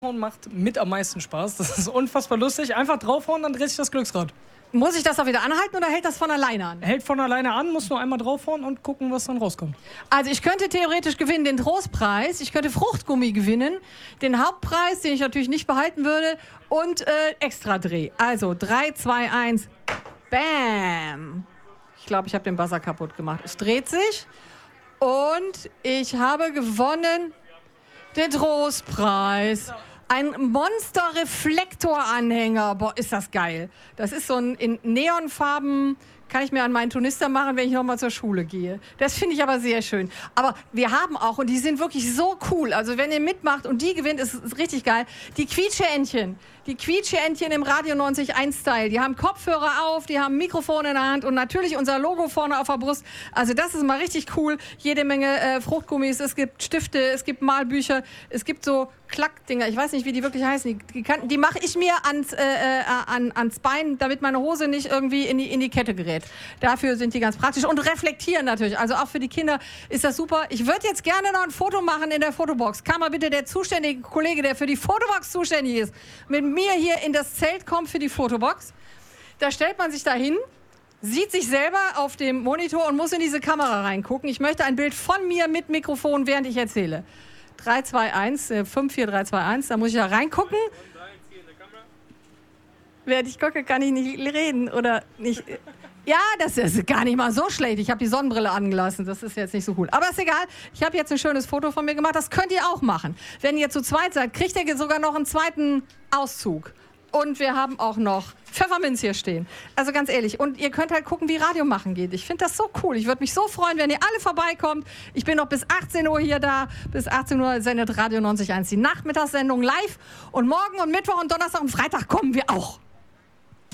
Macht mit am meisten Spaß. Das ist unfassbar lustig. Einfach draufhauen, dann dreht sich das Glücksrad. Muss ich das auch wieder anhalten oder hält das von alleine an? Hält von alleine an, muss nur einmal draufhauen und gucken, was dann rauskommt. Also ich könnte theoretisch gewinnen den Trostpreis, ich könnte Fruchtgummi gewinnen, den Hauptpreis, den ich natürlich nicht behalten würde, und Extradreh. Also 3, 2, 1, bam! Ich glaube, ich habe den Buzzer kaputt gemacht. Es dreht sich und ich habe gewonnen den Trostpreis. Ein Monster-Reflektoranhänger. Boah, ist das geil. Das ist so ein in Neonfarben, kann ich mir an meinen Turnister machen, wenn ich nochmal zur Schule gehe. Das finde ich aber sehr schön. Aber wir haben auch, und die sind wirklich so cool, also wenn ihr mitmacht und die gewinnt, ist es richtig geil, die Quietscheentchen. Die Quietscheentchen im Radio 91.1-Style. Die haben Kopfhörer auf, die haben ein Mikrofon in der Hand und natürlich unser Logo vorne auf der Brust. Also das ist mal richtig cool. Jede Menge Fruchtgummis, es gibt Stifte, es gibt Malbücher, es gibt so Klackdinger. Ich weiß nicht, wie die wirklich heißen. Die mache ich mir ans Bein, damit meine Hose nicht irgendwie in die Kette gerät. Dafür sind die ganz praktisch und reflektieren natürlich. Also auch für die Kinder ist das super. Ich würde jetzt gerne noch ein Foto machen in der Fotobox. Kann mal bitte der zuständige Kollege, der für die Fotobox zuständig ist, mit mir hier in das Zelt kommt für die Fotobox. Da stellt man sich da hin, sieht sich selber auf dem Monitor und muss in diese Kamera reingucken. Ich möchte ein Bild von mir mit Mikrofon, während ich erzähle. 3, 2, 1, 5, 4, 3, 2, 1. Da muss ich da reingucken. Während ich gucke, kann ich nicht reden oder nicht. Ja, das ist gar nicht mal so schlecht. Ich habe die Sonnenbrille angelassen. Das ist jetzt nicht so cool. Aber ist egal. Ich habe jetzt ein schönes Foto von mir gemacht. Das könnt ihr auch machen. Wenn ihr zu zweit seid, kriegt ihr sogar noch einen zweiten Auszug. Und wir haben auch noch Pfefferminz hier stehen. Also ganz ehrlich. Und ihr könnt halt gucken, wie Radio machen geht. Ich finde das so cool. Ich würde mich so freuen, wenn ihr alle vorbeikommt. Ich bin noch bis 18 Uhr hier da. Bis 18 Uhr sendet Radio 91.1 die Nachmittagssendung live. Und morgen und Mittwoch und Donnerstag und Freitag kommen wir auch.